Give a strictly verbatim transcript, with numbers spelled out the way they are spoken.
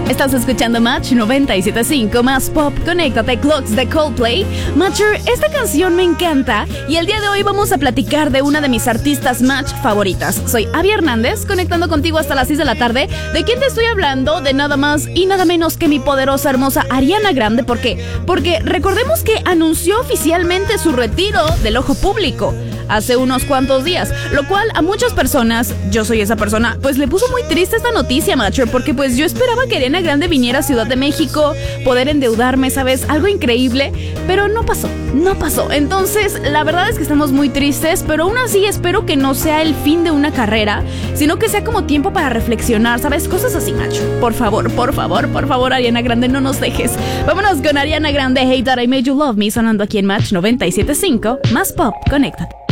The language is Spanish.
Estás escuchando Match noventa y siete punto cinco más Pop. Conéctate, Clocks de Coldplay. Matcher, esta canción me encanta y el día de hoy vamos a platicar de una de mis artistas Match favoritas. Soy Abby Hernández, conectando contigo hasta las seis de la tarde. ¿De quién te estoy hablando? De nada más y nada menos que mi poderosa, hermosa Ariana Grande. ¿Por qué? Porque recordemos que anunció oficialmente su retiro del ojo público hace unos cuantos días, lo cual a muchas personas, yo soy esa persona, pues le puso muy triste esta noticia, Matcher, porque pues yo esperaba que Ariana Grande viniera a Ciudad de México, poder endeudarme, ¿sabes? Algo increíble, pero no pasó, no pasó. Entonces, la verdad es que estamos muy tristes, pero aún así espero que no sea el fin de una carrera, sino que sea como tiempo para reflexionar, ¿sabes? Cosas así, Matcher. Por favor, por favor, por favor, Ariana Grande, no nos dejes. Vámonos con Ariana Grande, Hey That I Made You Love Me, sonando aquí en Match noventa y siete punto cinco, más Pop, conéctate.